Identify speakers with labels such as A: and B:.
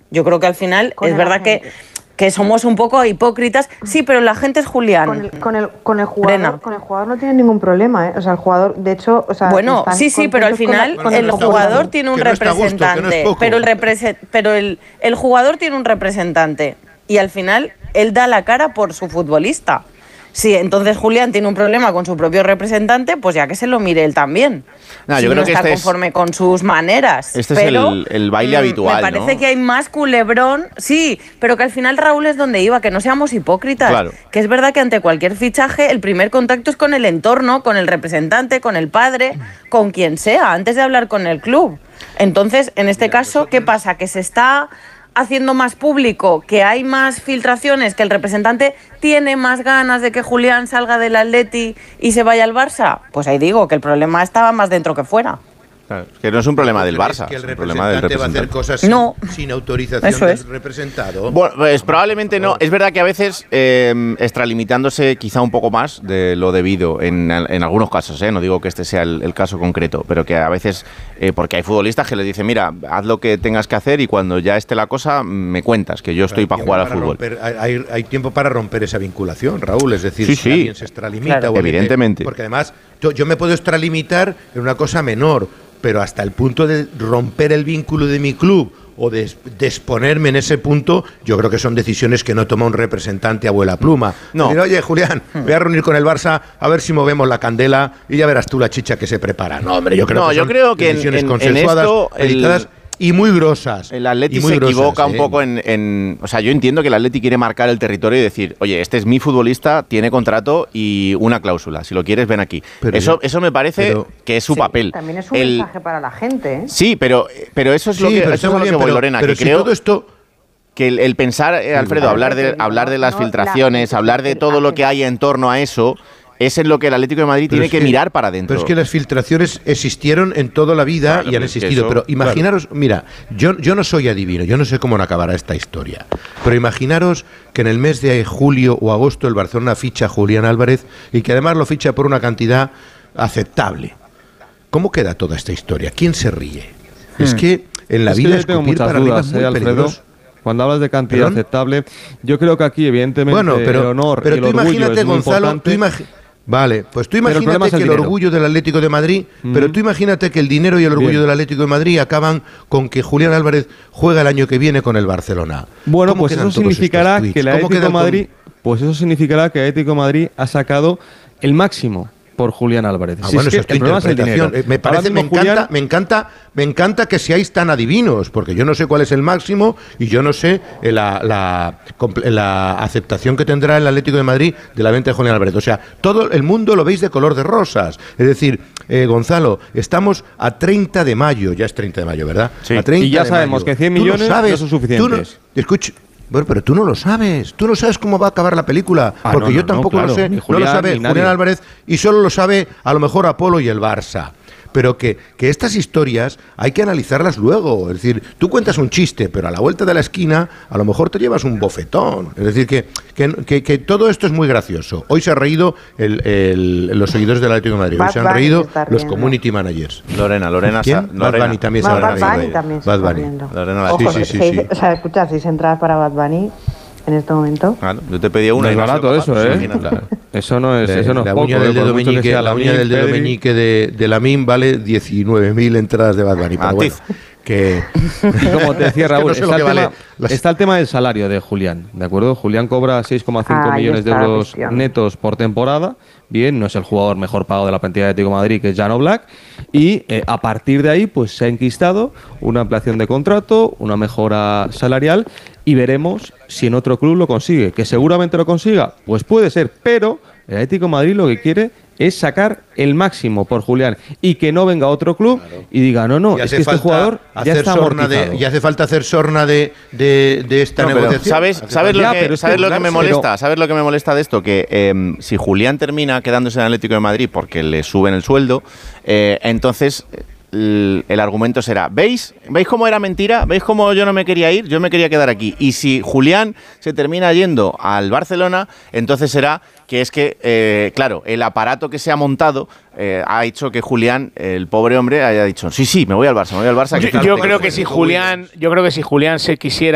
A: Yo creo que al final es verdad que somos un poco hipócritas. Sí, pero la gente es Julián.
B: Con el jugador no tiene ningún problema, ¿eh? O sea, el jugador, de hecho... O sea,
A: bueno, sí, pero al final el jugador tiene un representante. Pero el jugador tiene un representante. Y al final él da la cara por su futbolista. Sí, entonces Julián tiene un problema con su propio representante, pues ya que se lo mire él también.
C: No, yo creo que
A: está conforme con sus maneras.
C: Pero es el baile habitual,
A: me parece,
C: ¿no?
A: Que hay más culebrón, sí, pero que al final, Raúl, es donde iba, que no seamos hipócritas.
C: Claro.
A: Que es verdad que ante cualquier fichaje el primer contacto es con el entorno, con el representante, con el padre, con quien sea, antes de hablar con el club. Entonces, en este caso, ¿qué pasa? Que se está haciendo más público, que hay más filtraciones, que el representante tiene más ganas de que Julián salga del Atleti y se vaya al Barça. Pues ahí digo que el problema estaba más dentro que fuera.
C: Claro, que no es un problema del Barça,
D: que el
C: es un problema del
D: representante va a hacer cosas sin autorización del representado.
C: Bueno, pues probablemente no. Es verdad que a veces, extralimitándose quizá un poco más de lo debido, en algunos casos, no digo que este sea el caso concreto, pero que a veces, porque hay futbolistas que les dicen, mira, haz lo que tengas que hacer y cuando ya esté la cosa, me cuentas, que yo estoy para jugar al fútbol.
D: Hay tiempo para romper esa vinculación, Raúl, es decir, si alguien se extralimita.
C: Claro. Evidentemente.
D: Porque además, yo me puedo extralimitar en una cosa menor, pero hasta el punto de romper el vínculo de mi club o de exponerme en ese punto, yo creo que son decisiones que no toma un representante a vuela pluma.
C: No.
D: Decir, oye, Julián, voy a reunir con el Barça a ver si movemos la candela y ya verás tú la chicha que se prepara. No, hombre, yo creo que son decisiones consensuadas, meditadas y muy grosas.
C: El Atleti se equivoca un poco o sea, yo entiendo que el Atleti quiere marcar el territorio y decir, oye, este es mi futbolista, tiene contrato y una cláusula, si lo quieres ven aquí. Eso me parece que es su papel.
B: También es un mensaje para la gente, ¿eh?
C: Sí, pero eso es lo que voy, Lorena, que creo todo esto que el pensar, Alfredo, hablar de las filtraciones, hablar de todo lo que hay en torno a eso, es en lo que el Atlético de Madrid tiene que mirar para adentro.
D: Pero es que las filtraciones existieron en toda la vida y han existido. Pero imaginaros, mira, yo no soy adivino, yo no sé cómo acabará esta historia. Pero imaginaros que en el mes de julio o agosto el Barcelona ficha a Julián Álvarez y que además lo ficha por una cantidad aceptable. ¿Cómo queda toda esta historia? ¿Quién se ríe? Es que en la vida escupir para arriba es muy peligroso.
E: Cuando hablas de cantidad aceptable, yo creo que aquí, evidentemente, el honor y el orgullo
D: imagínate,
E: es muy
D: Gonzalo,
E: importante.
D: Vale, pues tú imagínate que el orgullo del Atlético de Madrid, pero tú imagínate que el dinero y el orgullo del Atlético de Madrid acaban con que Julián Álvarez juega el año que viene con el Barcelona.
E: Bueno, pues eso significará que el Atlético de Madrid, ha sacado el máximo por Julián Álvarez.
D: Bueno, eso es tu interpretación. Me parece, me encanta que seáis tan adivinos, porque yo no sé cuál es el máximo y yo no sé la aceptación que tendrá el Atlético de Madrid de la venta de Julián Álvarez. O sea, todo el mundo lo veis de color de rosas. Es decir, Gonzalo, estamos a 30 de mayo, ya es 30 de mayo, ¿verdad?
E: Sí.
D: A 30
E: y ya
D: de
E: sabemos
D: mayo.
E: que 100 millones no son suficientes.
D: Escucha. Bueno, pero tú no lo sabes. Tú no sabes cómo va a acabar la película. Porque yo tampoco lo sé. No lo sabe Julián Álvarez y solo lo sabe a lo mejor Apolo y el Barça. Pero que estas historias hay que analizarlas luego. Es decir, tú cuentas un chiste, pero a la vuelta de la esquina a lo mejor te llevas un bofetón. Es decir, que todo esto es muy gracioso. Hoy se ha reído los seguidores del Atlético de Madrid. Hoy se han reído los community managers.
C: Lorena.
D: Bad Bunny también se ha reído.
B: Bad Bunny.
C: Lorena,
B: sí. O sea, escucha, 6 entradas para Bad Bunny en este momento.
C: Claro, yo te pedía una.
E: No es barato eso, ¿eh? Claro. Eso no es
D: la
E: poco.
D: Uña del dedo meñique, la uña del dedo meñique de Lamin vale 19.000 entradas de Bad Bunny. Pero bueno, que...
E: Como te decía Raúl,
D: es que no sé
E: está el tema del salario de Julián, ¿de acuerdo? Julián cobra 6,5 millones de euros netos por temporada. Bien, no es el jugador mejor pagado de la plantilla de Atlético de Madrid, que es Jan Oblak, y a partir de ahí pues se ha enquistado una ampliación de contrato, una mejora salarial, y veremos si en otro club lo consigue. Que seguramente lo consiga, pues puede ser, pero el Atlético de Madrid lo que quiere es sacar el máximo por Julián y que no venga otro club y diga, no, es que este jugador ya está amortizado.
D: Y hace falta hacer sorna de esta negociación.
C: ¿Sabes lo que me molesta? ¿Sabes lo que me molesta de esto? Que si Julián termina quedándose en el Atlético de Madrid porque le suben el sueldo, entonces... El argumento será, ¿veis cómo era mentira? ¿Veis cómo yo no me quería ir? Yo me quería quedar aquí. Y si Julián se termina yendo al Barcelona, entonces será que es que, claro, el aparato que se ha montado ha hecho que Julián, el pobre hombre, haya dicho, sí, me voy al Barça,
F: Yo creo que si Julián se quisiera